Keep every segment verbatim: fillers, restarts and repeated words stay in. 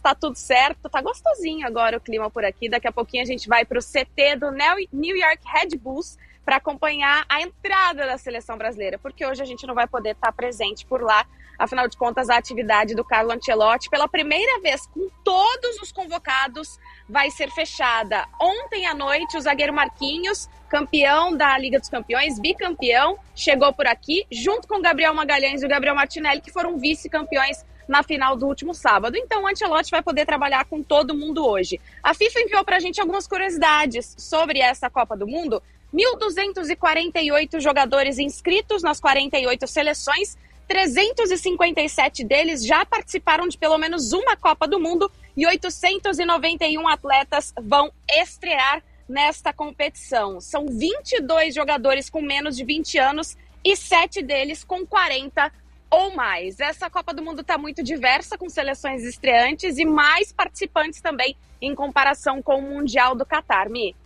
tá tudo certo, tá gostosinho agora o clima por aqui. Daqui a pouquinho a gente vai pro C T do New York Red Bulls para acompanhar a entrada da seleção brasileira, porque hoje a gente não vai poder estar presente por lá. Afinal de contas, a atividade do Carlo Ancelotti, pela primeira vez com todos os convocados, vai ser fechada. Ontem à noite, o zagueiro Marquinhos, campeão da Liga dos Campeões, bicampeão, chegou por aqui, junto com o Gabriel Magalhães e o Gabriel Martinelli, que foram vice-campeões na final do último sábado. Então, o Ancelotti vai poder trabalhar com todo mundo hoje. A FIFA enviou pra gente algumas curiosidades sobre essa Copa do Mundo. mil duzentos e quarenta e oito jogadores inscritos nas quarenta e oito seleções, trezentos e cinquenta e sete deles já participaram de pelo menos uma Copa do Mundo e oitocentos e noventa e um atletas vão estrear nesta competição. São vinte e dois jogadores com menos de vinte anos e sete deles com quarenta ou mais. Essa Copa do Mundo está muito diversa, com seleções estreantes e mais participantes também em comparação com o Mundial do Catar. Mi?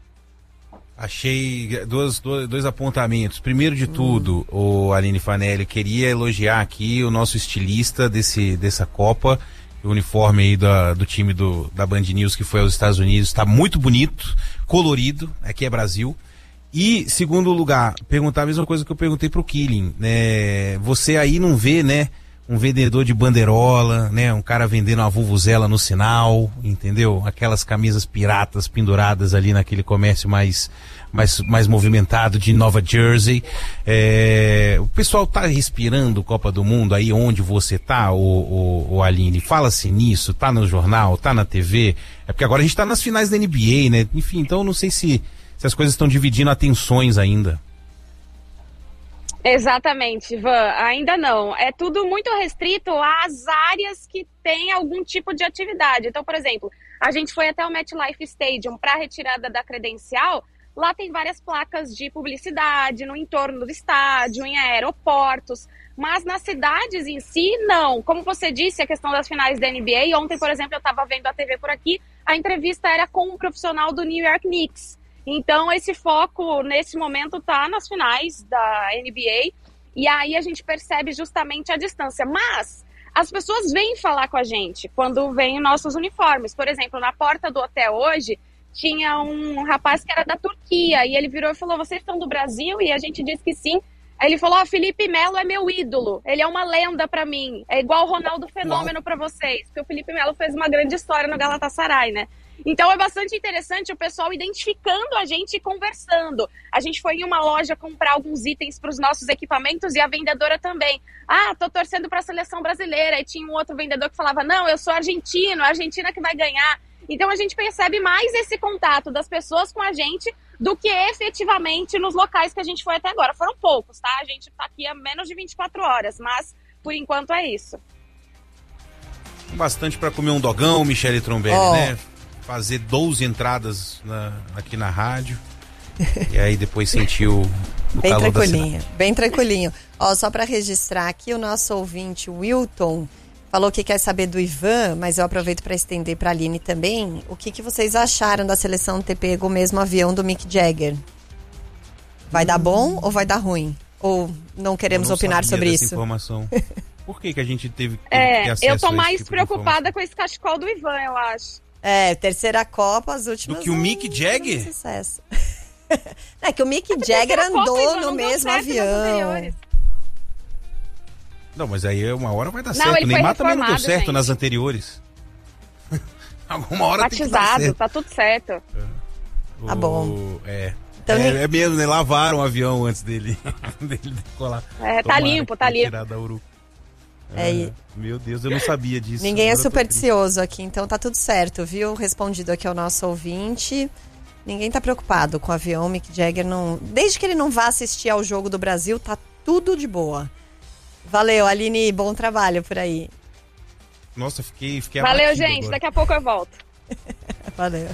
Achei dois, dois, dois apontamentos. Primeiro de tudo, hum. o Aline Fanelli, queria elogiar aqui o nosso estilista desse, dessa Copa, o uniforme aí da, do time do, da Band News que foi aos Estados Unidos, está muito bonito, colorido, aqui é Brasil. E, segundo lugar, perguntar a mesma coisa que eu perguntei pro Killing, né? Você aí não vê, né, um vendedor de banderola, né, um cara vendendo uma vuvuzela no sinal, entendeu? Aquelas camisas piratas penduradas ali naquele comércio mais, mais, mais movimentado de Nova Jersey. É, o pessoal tá respirando Copa do Mundo aí onde você tá, o, o, o Aline? Fala-se nisso, tá no jornal, tá na T V? É porque agora a gente tá nas finais da N B A, né? Enfim, então não sei se, se as coisas estão dividindo atenções ainda. Exatamente, Ivan, ainda não. É tudo muito restrito às áreas que tem algum tipo de atividade. Então, por exemplo, a gente foi até o MetLife Stadium para a retirada da credencial. Lá tem várias placas de publicidade no entorno do estádio, em aeroportos, mas nas cidades em si, não. Como você disse, a questão das finais da N B A, ontem, por exemplo, eu estava vendo a T V por aqui, a entrevista era com um profissional do New York Knicks. Então, esse foco, nesse momento, está nas finais da N B A, e aí a gente percebe justamente a distância. Mas as pessoas vêm falar com a gente quando vêm nossos uniformes. Por exemplo, na porta do hotel hoje, tinha um rapaz que era da Turquia, e ele virou e falou, vocês estão do Brasil? E a gente disse que sim. Aí ele falou, ó, oh, Felipe Melo é meu ídolo, ele é uma lenda pra mim, é igual o Ronaldo Fenômeno pra vocês, porque o Felipe Melo fez uma grande história no Galatasaray, né? Então é bastante interessante o pessoal identificando a gente e conversando. A gente foi em uma loja comprar alguns itens para os nossos equipamentos e a vendedora também. Ah, tô torcendo para a seleção brasileira. E tinha um outro vendedor que falava, não, eu sou argentino, a Argentina que vai ganhar. Então a gente percebe mais esse contato das pessoas com a gente do que efetivamente nos locais que a gente foi até agora. Foram poucos, tá? A gente tá aqui há menos de vinte e quatro horas, mas por enquanto é isso. Bastante para comer um dogão, Michele Trombelli, oh. né? Fazer doze entradas na, aqui na rádio e aí depois sentir o, o bem calor tranquilinho, da cidade. Bem tranquilinho. Ó, só para registrar aqui, o nosso ouvinte Wilton falou que quer saber do Ivan, mas eu aproveito para estender para a Aline também. O que, que vocês acharam da seleção ter pego o mesmo avião do Mick Jagger? Vai hum. dar bom ou vai dar ruim? Ou não queremos não opinar sobre isso? Informação. Por que, que a gente teve, teve é, que ter acesso eu tô a esse mais tipo preocupada com esse cachecol do Ivan, eu acho. É, terceira Copa, as últimas... Do que o Mick Jagger? Sucesso. É que o Mick Jagger andou no mesmo avião. Não, mas aí uma hora vai dar não, certo. O Neymar também não deu certo gente. nas anteriores. Alguma hora Batizado, tem que dar certo. Tá tudo certo. É. Tá bom. É. Então, é, nem... é mesmo, né? Lavaram o avião antes dele, dele decolar. É, tá limpo, tá limpo. Da Uru. É, é, meu Deus, eu não sabia disso. Ninguém é supersticioso aqui, então tá tudo certo, viu? Respondido aqui ao nosso ouvinte. Ninguém tá preocupado com o avião. Mick Jagger não... Desde que ele não vá assistir ao Jogo do Brasil, tá tudo de boa. Valeu, Aline, bom trabalho por aí. Nossa, fiquei, fiquei Valeu, gente, agora. Daqui a pouco eu volto. Valeu.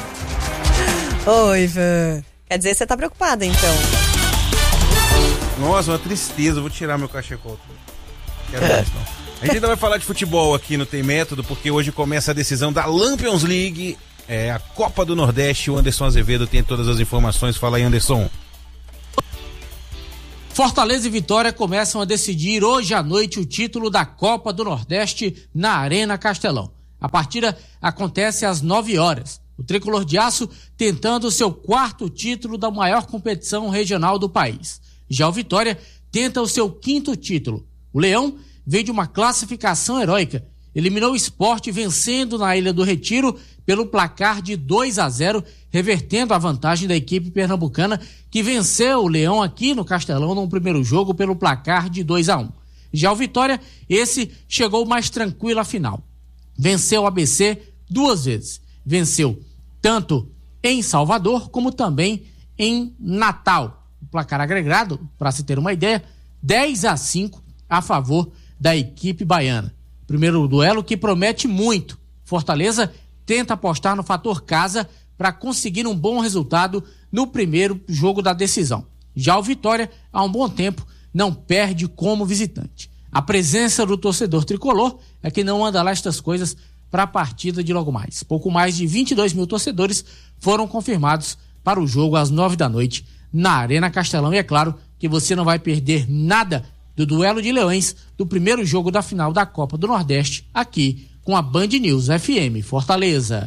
Oi, Ivan. Quer dizer, você tá preocupada, então? Nossa, uma tristeza. Eu vou tirar meu cachecol. Quero mais, não. A gente ainda vai falar de futebol aqui no Tem Método, porque hoje começa a decisão da Lampions League, é a Copa do Nordeste. O Anderson Azevedo tem todas as informações. Fala aí, Anderson. Fortaleza e Vitória começam a decidir hoje à noite o título da Copa do Nordeste na Arena Castelão. A partida acontece às nove horas. O Tricolor de Aço tentando o seu quarto título da maior competição regional do país. Já o Vitória tenta o seu quinto título. O Leão vem de uma classificação heróica. Eliminou o Sport vencendo na Ilha do Retiro pelo placar de dois a zero, revertendo a vantagem da equipe pernambucana, que venceu o Leão aqui no Castelão no primeiro jogo pelo placar de dois a um. Já o Vitória, esse chegou mais tranquilo à final. Venceu o A B C duas vezes. Venceu tanto em Salvador como também em Natal. O placar agregado, para se ter uma ideia, dez a cinco a favor da equipe baiana. Primeiro duelo que promete muito. Fortaleza tenta apostar no fator casa para conseguir um bom resultado no primeiro jogo da decisão. Já o Vitória, há um bom tempo, não perde como visitante. A presença do torcedor tricolor é que não manda lá estas coisas para a partida de logo mais. Pouco mais de vinte e dois mil torcedores foram confirmados para o jogo às nove da noite na Arena Castelão. E é claro que você não vai perder nada do duelo de leões do primeiro jogo da final da Copa do Nordeste, aqui com a Band News F M Fortaleza.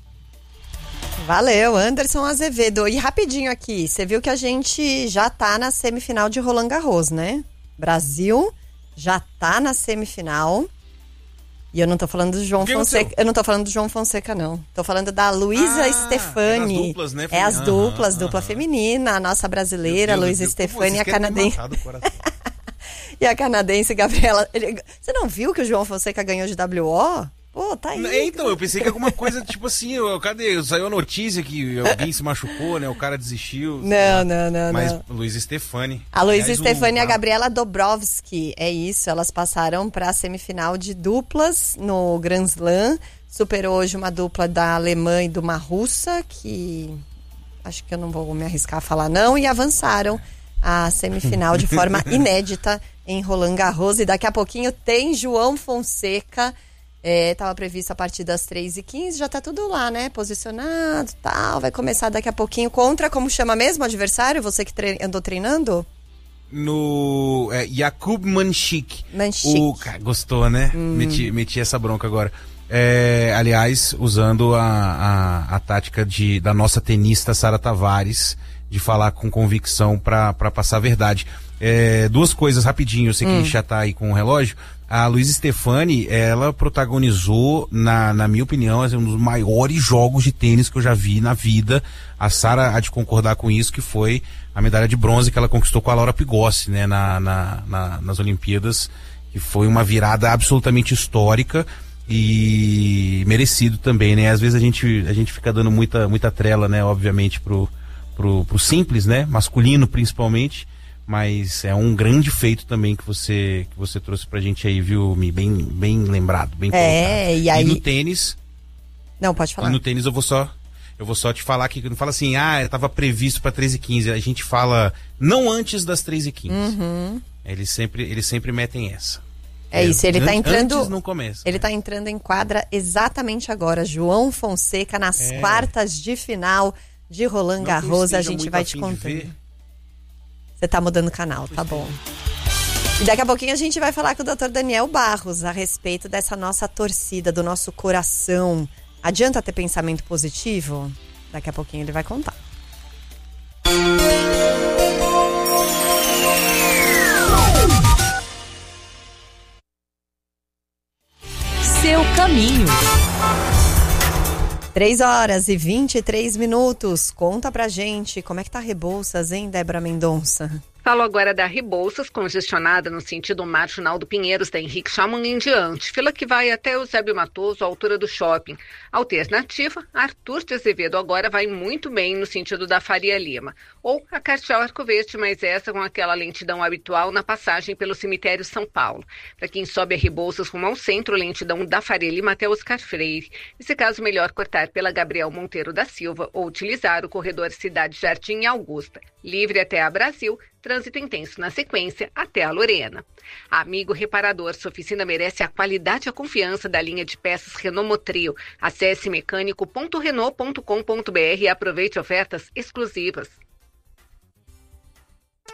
Valeu, Anderson Azevedo. E rapidinho aqui, você viu que a gente já tá na semifinal de Roland Garros, né? Brasil já tá na semifinal. E eu não tô falando do João Fonseca. Eu não tô falando do João Fonseca, não. Tô falando da Luísa ah, Stefani. É as duplas, né? É as duplas, ah, dupla ah, feminina, a nossa brasileira, Luísa Stefani, e a canadense. E a canadense Gabriela. Ele... Você não viu que o João Fonseca ganhou de W O? Pô, tá aí. Então, eu pensei que alguma coisa, tipo assim, eu, cadê? Saiu a notícia que alguém se machucou, né? O cara desistiu. Não, não, não, Mas não. Luísa Stefani. A Luísa Stefani o... e a Gabriela Dobrovsky, é isso. Elas passaram para a semifinal de duplas no Grand Slam. Superou hoje uma dupla da alemã e de uma russa, que acho que eu não vou me arriscar a falar não, e avançaram a semifinal de forma inédita em Roland Garros. E daqui a pouquinho tem João Fonseca. Estava é, previsto a partir das três e quinze, já tá tudo lá, né? Posicionado e tal. Vai começar daqui a pouquinho contra, como chama mesmo o adversário? Você que tre- andou treinando? No é, Jakub Manchik. Manchik. O, cara, gostou, né? Hum. Meti, meti essa bronca agora. É, aliás, usando a, a, a tática de, da nossa tenista Sara Tavares, de falar com convicção para passar a verdade. É, duas coisas rapidinho, eu sei que hum. a gente já tá aí com o relógio. A Luísa Stefani, ela protagonizou, na, na minha opinião, um dos maiores jogos de tênis que eu já vi na vida. A Sara há de concordar com isso, que foi a medalha de bronze que ela conquistou com a Laura Pigossi, né, na, na, na, nas Olimpíadas, que foi uma virada absolutamente histórica e merecido também, né? Às vezes a gente, a gente fica dando muita, muita trela, né, obviamente, pro, pro, pro simples, né, masculino principalmente. Mas é um grande feito também que você, que você trouxe pra gente aí, viu, Mi? Bem, bem lembrado, bem colocado. É, e aí... E no tênis... Não, pode falar. E no tênis eu vou só... Eu vou só te falar aqui, que não fala assim, ah, estava previsto para três e quinze. A gente fala não antes das três e quinze. Uhum. Eles sempre, eles sempre metem essa. É, é isso, ele está entrando... Antes não começa. Ele está entrando em quadra exatamente agora. João Fonseca nas é. quartas de final de Roland Garros. A gente vai te contando. Você tá mudando o canal, tá bom. E daqui a pouquinho a gente vai falar com o doutor Daniel Barros a respeito dessa nossa torcida, do nosso coração. Adianta ter pensamento positivo? Daqui a pouquinho ele vai contar. Seu caminho. três horas e vinte e três minutos. Conta pra gente como é que tá Rebouças, hein, Débora Mendonça? Falo agora da Rebouças, congestionada no sentido Marginal do Pinheiros, da Henrique Chamun em diante. Fila que vai até o Eusébio Matoso, à altura do shopping. Alternativa, Arthur de Azevedo agora vai muito bem no sentido da Faria Lima. Ou a Cardeal Arco Verde, mas essa com aquela lentidão habitual na passagem pelo cemitério São Paulo. Para quem sobe a Rebouças rumo ao centro, lentidão da Faria Lima até Oscar Freire. Nesse caso, melhor cortar pela Gabriel Monteiro da Silva ou utilizar o corredor Cidade Jardim e Augusta. Livre até a Brasil, trânsito intenso na sequência até a Lorena. Amigo reparador, sua oficina merece a qualidade e a confiança da linha de peças Renault Motril. Acesse mecânico ponto renault ponto com ponto b r e aproveite ofertas exclusivas.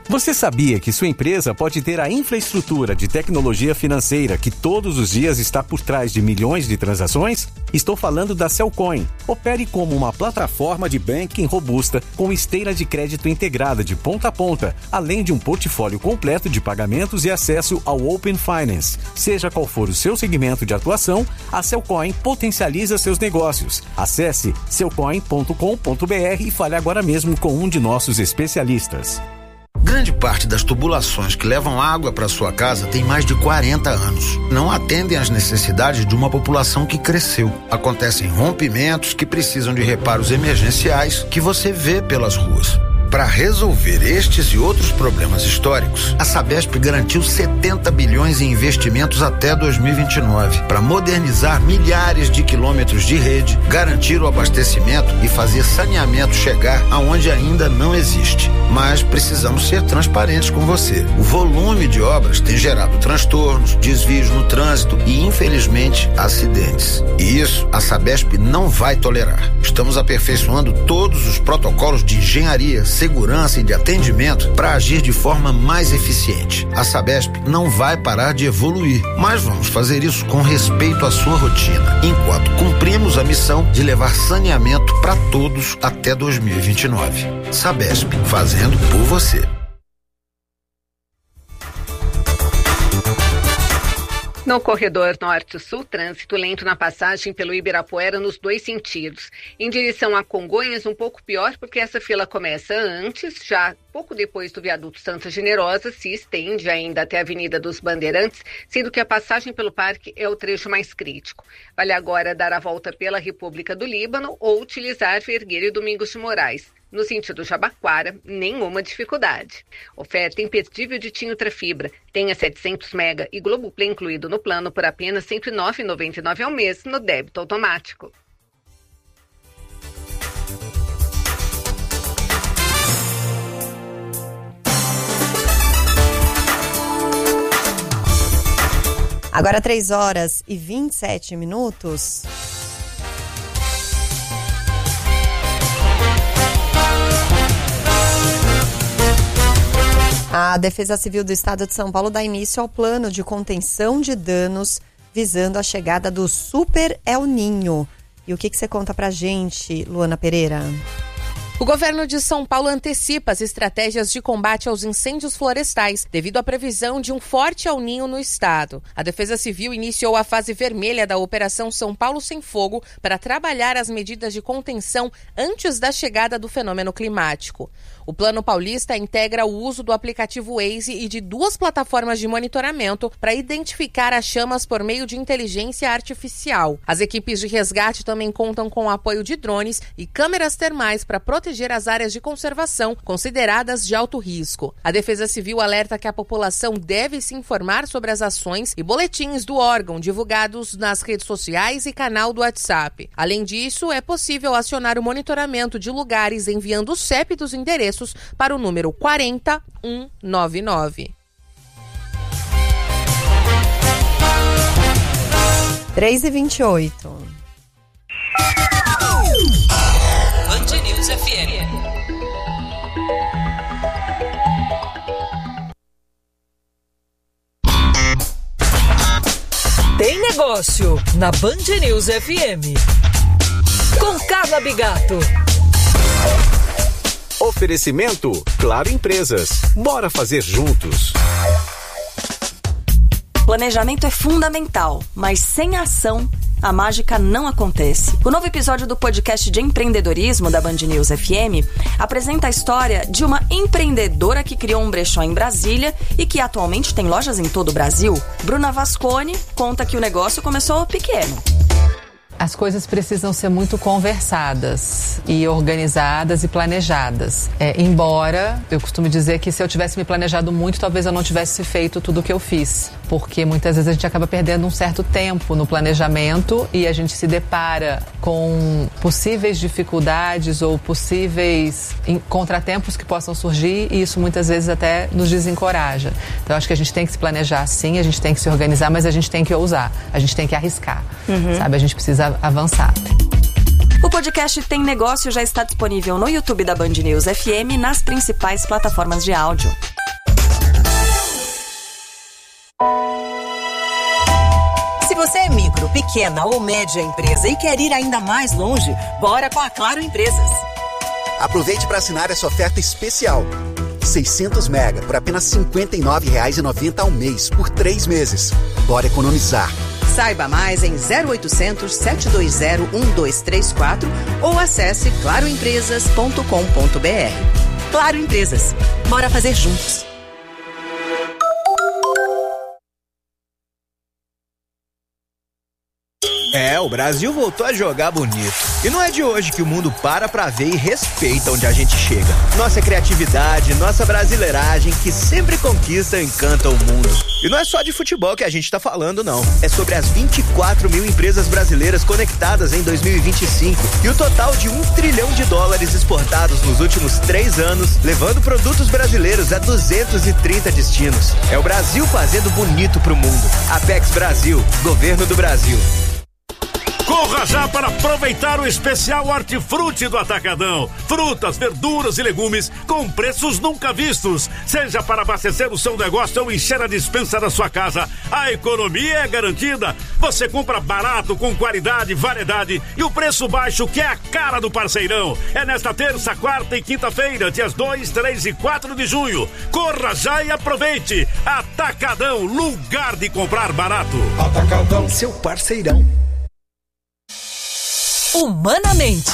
Você sabia que sua empresa pode ter a infraestrutura de tecnologia financeira que todos os dias está por trás de milhões de transações? Estou falando da Cellcoin. Opere como uma plataforma de banking robusta com esteira de crédito integrada de ponta a ponta, além de um portfólio completo de pagamentos e acesso ao Open Finance. Seja qual for o seu segmento de atuação, a Cellcoin potencializa seus negócios. Acesse cellcoin ponto com ponto b r e fale agora mesmo com um de nossos especialistas. Grande parte das tubulações que levam água para sua casa tem mais de quarenta anos. Não atendem às necessidades de uma população que cresceu. Acontecem rompimentos que precisam de reparos emergenciais que você vê pelas ruas. Para resolver estes e outros problemas históricos, a Sabesp garantiu setenta bilhões em investimentos até dois mil e vinte e nove para modernizar milhares de quilômetros de rede, garantir o abastecimento e fazer saneamento chegar aonde ainda não existe. Mas precisamos ser transparentes com você. O volume de obras tem gerado transtornos, desvios no trânsito e, infelizmente, acidentes. E isso a Sabesp não vai tolerar. Estamos aperfeiçoando todos os protocolos de engenharia, segurança e de atendimento para agir de forma mais eficiente. A Sabesp não vai parar de evoluir, mas vamos fazer isso com respeito à sua rotina, enquanto cumprimos a missão de levar saneamento para todos até dois mil e vinte e nove. Sabesp, fazendo por você. No corredor norte-sul, trânsito lento na passagem pelo Ibirapuera nos dois sentidos. Em direção a Congonhas, um pouco pior, porque essa fila começa antes, já pouco depois do viaduto Santa Generosa, se estende ainda até a Avenida dos Bandeirantes, sendo que a passagem pelo parque é o trecho mais crítico. Vale agora dar a volta pela República do Líbano ou utilizar Vergueiro e Domingos de Moraes. No sentido Jabaquara, nenhuma dificuldade. Oferta imperdível de TIM Ultrafibra. Tenha setecentos mega e Globoplay incluído no plano por apenas cento e nove reais e noventa e nove centavos ao mês no débito automático. Agora três horas e vinte e sete minutos. A Defesa Civil do Estado de São Paulo dá início ao plano de contenção de danos visando a chegada do Super El Niño. E o que, que você conta pra gente, Luana Pereira? O governo de São Paulo antecipa as estratégias de combate aos incêndios florestais devido à previsão de um forte El Niño no estado. A Defesa Civil iniciou a fase vermelha da Operação São Paulo Sem Fogo para trabalhar as medidas de contenção antes da chegada do fenômeno climático. O Plano Paulista integra o uso do aplicativo Waze e de duas plataformas de monitoramento para identificar as chamas por meio de inteligência artificial. As equipes de resgate também contam com o apoio de drones e câmeras termais para proteger as áreas de conservação consideradas de alto risco. A Defesa Civil alerta que a população deve se informar sobre as ações e boletins do órgão divulgados nas redes sociais e canal do WhatsApp. Além disso, é possível acionar o monitoramento de lugares enviando o C E P dos endereços para o número quatro zero um nove nove. três e vinte e oito. Band News F M. Tem negócio na Band News F M. Com Carla Bigato. Oferecimento Claro Empresas. Bora fazer juntos. Planejamento é fundamental, mas sem ação a mágica não acontece. O novo episódio do podcast de empreendedorismo da Band News F M apresenta a história de uma empreendedora que criou um brechó em Brasília e que atualmente tem lojas em todo o Brasil. Bruna Vasconi conta que o negócio começou pequeno. As coisas precisam ser muito conversadas e organizadas e planejadas. É, embora eu costumo dizer que se eu tivesse me planejado muito, talvez eu não tivesse feito tudo o que eu fiz. Porque muitas vezes a gente acaba perdendo um certo tempo no planejamento e a gente se depara com possíveis dificuldades ou possíveis contratempos que possam surgir e isso muitas vezes até nos desencoraja. Então acho que a gente tem que se planejar sim, a gente tem que se organizar, mas a gente tem que ousar, a gente tem que arriscar, uhum. sabe? A gente precisa avançar. O podcast Tem Negócio já está disponível no YouTube da Band News F M e nas principais plataformas de áudio. você é micro, pequena ou média empresa e quer ir ainda mais longe, bora com a Claro Empresas. Aproveite para assinar essa oferta especial. seiscentos mega por apenas cinquenta e nove reais e noventa centavos ao mês, por três meses. Bora economizar. Saiba mais em zero oitocentos, sete dois zero, um dois três quatro ou acesse claro empresas ponto com ponto br. Claro Empresas. Bora fazer juntos. É, o Brasil voltou a jogar bonito. E não é de hoje que o mundo para pra ver e respeita onde a gente chega. Nossa criatividade, nossa brasileiragem, que sempre conquista e encanta o mundo. E não é só de futebol que a gente tá falando, não. É sobre as vinte e quatro mil empresas brasileiras conectadas em dois mil e vinte e cinco e o total de um trilhão de dólares exportados nos últimos três anos, levando produtos brasileiros a duzentos e trinta destinos. É o Brasil fazendo bonito pro mundo. Apex Brasil, Governo do Brasil. Corra já para aproveitar o especial Hortifruti do Atacadão. Frutas, verduras e legumes com preços nunca vistos. Seja para abastecer o seu negócio ou encher a despensa da sua casa, a economia é garantida. Você compra barato, com qualidade, variedade e o preço baixo, que é a cara do parceirão. É nesta terça, quarta e quinta-feira, dias dois, três e quatro de junho. Corra já e aproveite. Atacadão, lugar de comprar barato. Atacadão, seu parceirão. Humanamente.